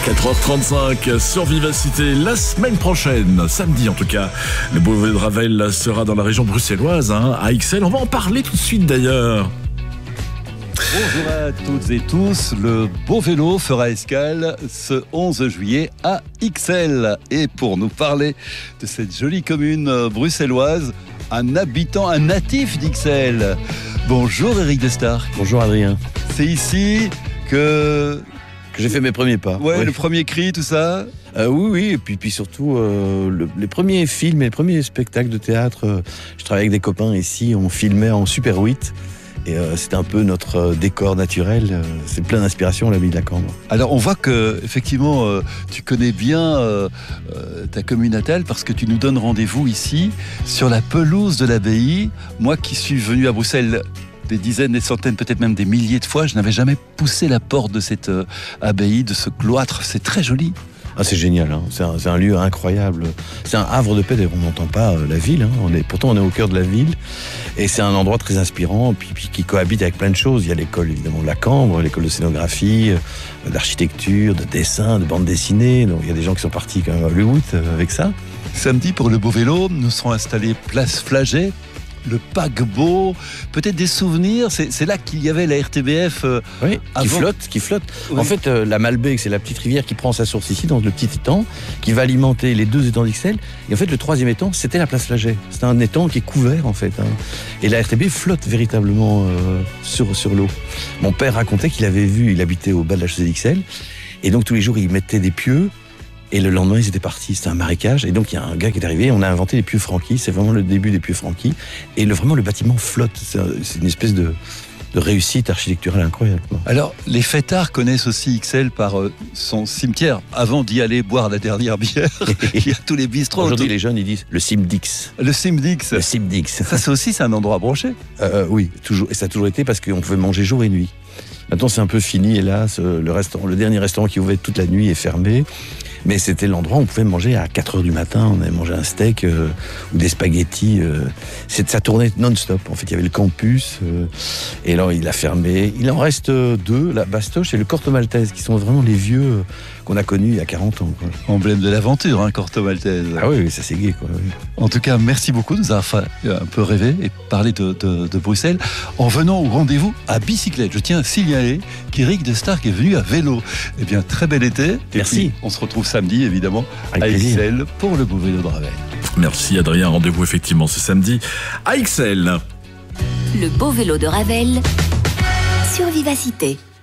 4h35 sur Vivacité. La semaine prochaine, samedi en tout cas, le beau vélo de Ravel sera dans la région bruxelloise, à Ixelles. On va en parler tout de suite d'ailleurs. Bonjour à toutes et tous, le beau vélo fera escale ce 11 juillet à Ixelles. Et pour nous parler de cette jolie commune bruxelloise, un habitant, un natif d'Ixelles. Bonjour Eric Destark. Bonjour Adrien. C'est ici que j'ai fait mes premiers pas. Ouais. Le premier cri, tout ça. Oui, et puis surtout les premiers films et les premiers spectacles de théâtre. Je travaillais avec des copains ici, on filmait en Super 8. Et c'était un peu notre décor naturel. C'est plein d'inspiration, l'abbaye de la Cambre. Alors on voit que effectivement tu connais bien ta commune natale parce que tu nous donnes rendez-vous ici sur la pelouse de l'abbaye. Moi qui suis venu à Bruxelles des dizaines, des centaines, peut-être même des milliers de fois, je n'avais jamais poussé la porte de cette abbaye, de ce cloître. C'est très joli. Ah, c'est génial, hein. C'est un lieu incroyable. C'est un havre de paix, d'ailleurs on n'entend pas la ville. Hein. Pourtant on est au cœur de la ville. Et c'est un endroit très inspirant, puis qui cohabite avec plein de choses. Il y a l'école évidemment de la Cambre, l'école de scénographie, d'architecture, de dessin, de bande dessinée. Donc il y a des gens qui sont partis quand même à Hollywood avec ça. Samedi, pour le beau vélo, nous serons installés place Flagey. Le paquebot, peut-être des souvenirs, c'est là qu'il y avait la RTBF oui, qui flotte. Oui. En fait, la Malbec, c'est la petite rivière qui prend sa source ici, dans le petit étang, qui va alimenter les deux étangs d'Ixelles. Et en fait, le troisième étang, c'était la place Flagey. C'est un étang qui est couvert, en fait. Et la RTB flotte véritablement sur l'eau. Mon père racontait qu'il avait vu, il habitait au bas de la chaussée d'Ixelles, et donc tous les jours, il mettait des pieux. Et le lendemain, ils étaient partis. C'était un marécage. Et donc, il y a un gars qui est arrivé. On a inventé les pieux franquis. C'est vraiment le début des pieux franquis. Et vraiment, le bâtiment flotte. C'est une espèce de réussite architecturale incroyable. Alors, les fêtards connaissent aussi Ixelles par son cimetière. Avant d'y aller boire la dernière bière, il y a tous les bistrots. Aujourd'hui, les jeunes, ils disent le Simdix. Le Simdix. Le Simdix. Ça, c'est un endroit branché. Oui, toujours. Et ça a toujours été parce qu'on pouvait manger jour et nuit. Maintenant, c'est un peu fini, hélas. Le dernier restaurant qui ouvrait toute la nuit est fermé. Mais c'était l'endroit où on pouvait manger à 4h du matin. On avait mangé un steak ou des spaghettis. Ça tournait non-stop. En fait, il y avait le campus. Et alors, il a fermé. Il en reste deux, la Bastoche et le Corto Maltese, qui sont vraiment les vieux qu'on a connus il y a 40 ans. Quoi. Emblème de l'aventure, Corto Maltese. Ah oui, ça c'est gai. Quoi, oui. En tout cas, merci beaucoup de nous avoir fait un peu rêver et parler de Bruxelles en venant au rendez-vous à bicyclette. Je tiens à signaler qu'Eric Destark est venu à vélo. Eh bien, très bel été. Merci. Et puis, on se retrouve samedi, évidemment, avec à Ixelles pour le beau vélo de Ravel. Merci Adrien, rendez-vous effectivement ce samedi à Ixelles. Le beau vélo de Ravel sur Vivacité.